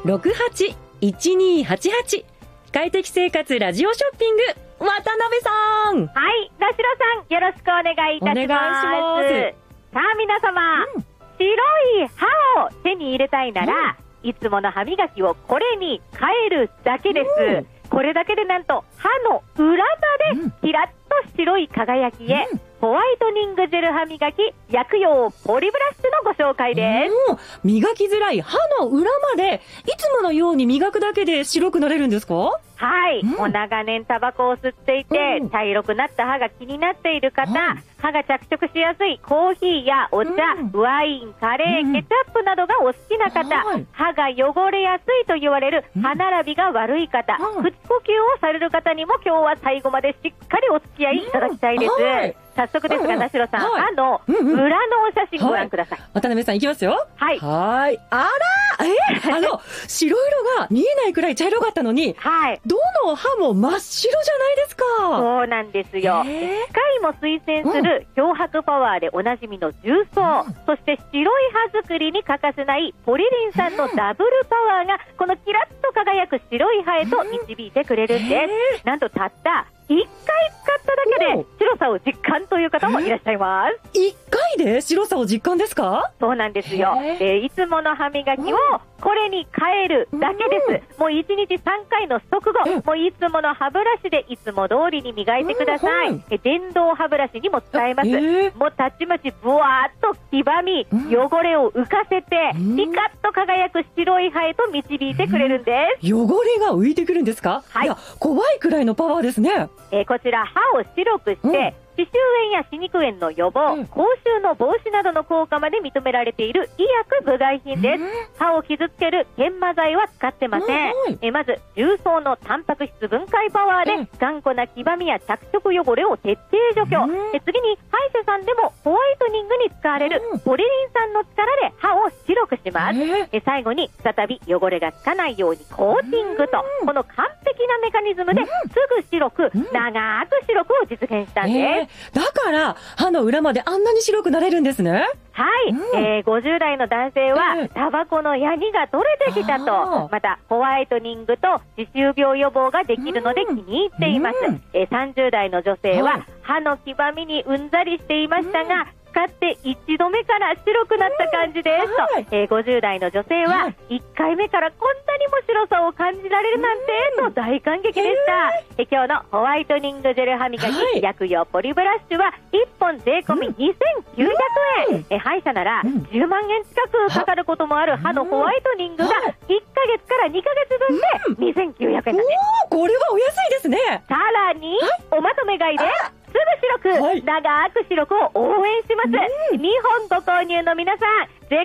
080-68-1288快適生活ラジオショッピング、渡辺さん。 はい、田代さん、よろしくお願いいたします。 お願いします。 さあ皆様、白い歯を手に入れたいなら、いつもの歯磨きをこれに変えるだけです。これだけでなんと歯の裏までキラッと白い輝きへ、ホワイトニングジェル歯磨き薬用ポリブラッシュのご紹介です。 磨きづらい歯の裏までいつものように磨くだけで白くなれるんですか？ はい、もう長年タバコを吸っていて、茶色くなった歯が気になっている方、歯が着色しやすいコーヒーやお茶、ワイン、カレー、ケチャップなどがお好きな方、歯が汚れやすいと言われる歯並びが悪い方、口呼吸をされる方にも今日は最後までしっかりお付き合いいただきたいです。早速ですが、田代さん、歯の裏のお写真ご覧ください。 渡辺さんいきますよ。 はい。 あら白色が見えないくらい茶色かったのに、どの歯も真っ白じゃないですか。 そうなんですよ。機械も推薦する漂白パワーでおなじみの重曹、そして白い歯作りに欠かせないポリリン酸のダブルパワーがこのキラッと輝く白い歯へと導いてくれるんです。なんとたった1回使っただけで白さを実感という方もいらっしゃいます。 1回で白さを実感ですか？ そうなんですよ。いつもの歯磨きをこれに変えるだけです。もう1日3回の速後、もういつもの歯ブラシでいつも通りに磨いてください。電動歯ブラシにも使えます。もうたちまちブワーっと黄ばみ、汚れを浮かせてピカッと輝く白い歯へと導いてくれるんです。 汚れが浮いてくるんですか？いや、怖いくらいのパワーですね。 こちら歯を白くして歯周炎や歯肉炎の予防、口臭の防止などの効果まで認められている医薬部外品です。歯を傷つける研磨剤は使ってません。まず重曹のタンパク質分解パワーで頑固な黄ばみや着色汚れを徹底除去。次に歯医者さんでもホワイトニングに使われるポリリン酸の力で歯を白くします。最後に再び汚れがつかないようにコーティングと、この完璧なメカニズムですぐ白く長く白くを実現したんです。 だから歯の裏まであんなに白くなれるんですね。 はい、50代の男性はタバコのヤニが取れてきたと、またホワイトニングと歯周病予防ができるので気に入っています。30代の女性は歯の黄ばみにうんざりしていましたが、使って1度目から白くなった感じですと、50代の女性は1回目からこんなにも白さを感じられるなんてと大感激でした。今日のホワイトニングジェル歯磨き薬用ポリブラッシュは1本税込み2900円、歯医者なら10万円近くかかることもある歯のホワイトニングが1ヶ月から2ヶ月分で2900円なんです。 これはお安いですね。 さらにおまとめ買いですぐ白く、長く白くを応援します。2本ご購入の皆さん、